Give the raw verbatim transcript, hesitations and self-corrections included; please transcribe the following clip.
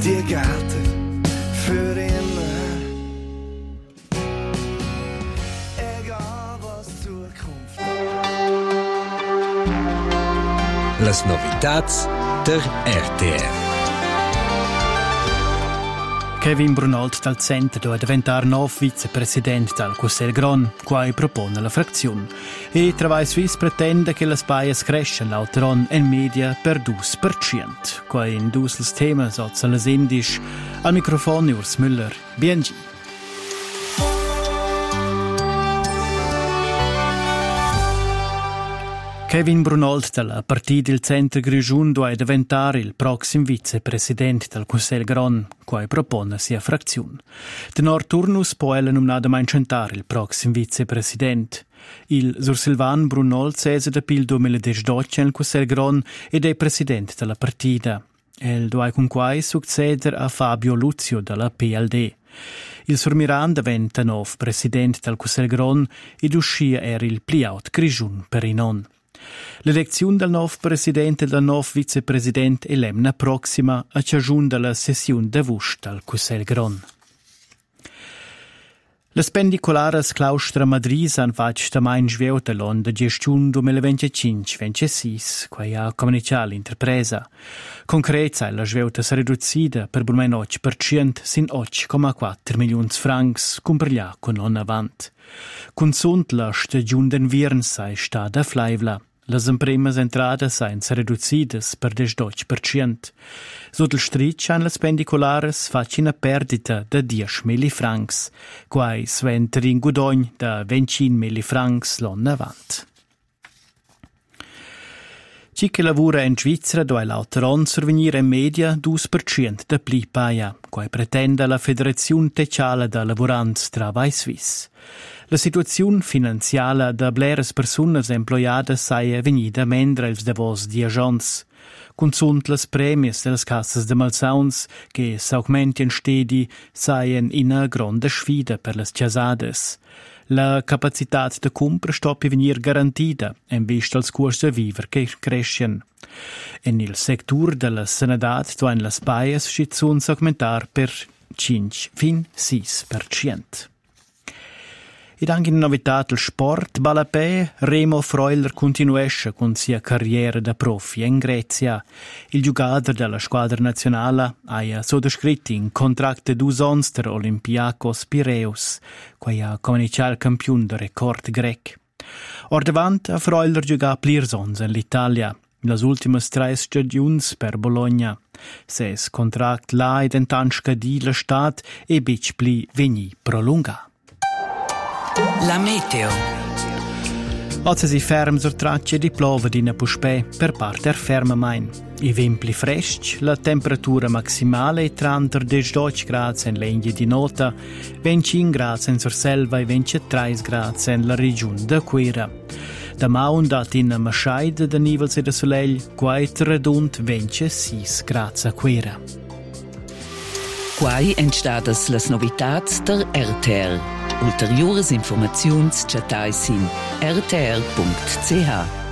die Garte für immer. Egal was Zukunft. Las novitats der R T R. Kevin Brunold dal Center dove diventare nuovo vicepresidente del Cussel Gron, quai propone la frazione. E Travail Suisse pretende che le spaies crescano l'autoron in media per due per cento. Quai in due les temas sozza les indisch. Al microfono Urs Müller, B N G. Kevin Brunold della partita del Centro Grigiun deve diventare il prossimo vicepresidente del Cussel Gron, quai propone sia frazione. Tenor turnus può ella nominare a incentare il prossimo vicepresidente. Il Sur Silvan Brunold sese da pil duemiladiciotto nel Cussel Gron ed è presidente della partita. El deve con quai succedere a Fabio Luzio della P L D. Il Sur Miran diventa nuovo presidente del Cussel Gron ed uscia era il pliaut Grigiun per i non. L'elezione del nuovo presidente e del nuovo vicepresidente è l'emna prossima a ciascun della sessione d'agosto al Cussel Gron. Le spendicolares claustra Madrid han fatto tamai sveu dell'on de gestione duemilaventicinque ventisei, quai ha comunicato l'interpresa. Concreta la sveuta si riducida per almeno otto per cento sin otto virgola quattro milioni di francs, compreglià con non avant. Consult la stagione d'inverno sei stata flaivla. Les imprimes entradas sain reducidas per diciotto per cento. Sotto il stritch han les pendicolares fatto una perdita de dieci mila francs, quai sventer in gudogn de venticinque mila francs l'anno avant. Ci che lavora in Svizzera dove l'autoron survenire in media due per cento de pli paia, quai pretende la Federazione Teciala de Lavorants Travail Suisse. La situazione finanziaria de bleres personas emploiadas sei venida mendra ils davos di agents. Consunt las premies de las cassas de malsauns, che s'augmentian stedi, seien una grande sfida per las ciasades. La capacitat de compra stoppi venir garantida, en vista als curs de viver che crescen. En il sector de la sanadat doan las paias schizuns augmentar per cinque fin sei per cento. Ed anche in novità del sport, Balapè, Remo Freuler continuesce con sia carriera da profi in Grecia. Il giocatore della squadra nazionale ha sottoscritto in contratto due anni per Olympiakos Pireus, che ha comunicato il campione del record grec. Or davanti a Freuler gioca plirsons in l'Italia. Las ultimas tre stagioni per Bologna. Ses contract là ed intant scadì la stat e bic pli vegni prolunga. La meteo. Oggi si ferma sur tracce di plova di Napuspè per parte er ferma main. I venti freschi, la temperatura maximale è trenta diciotto gradi in legna di nota, venticinque gradi in Surselva e ventitré gradi in la regione de Quera. Da maun dat in Mascheid de nivels e de soleil, quait redund ventisei gradi a Quera. Quai entstadas las novitats der R T R. Ulteriores informaziuns chatai sin r t r punct c h.